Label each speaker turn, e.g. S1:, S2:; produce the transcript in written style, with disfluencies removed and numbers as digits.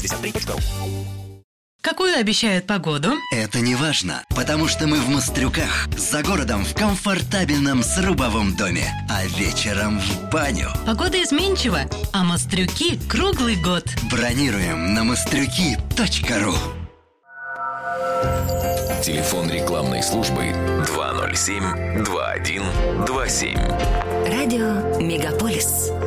S1: Skype63.ru.
S2: Какую обещают погоду?
S3: Это не важно, потому что мы в Мострюках, за городом в комфортабельном срубовом доме, а вечером в баню.
S2: Погода изменчива, а Мострюки круглый год.
S3: Бронируем на мострюки.ру.
S4: Телефон рекламной службы 207-2127.
S5: Радио Мегаполис.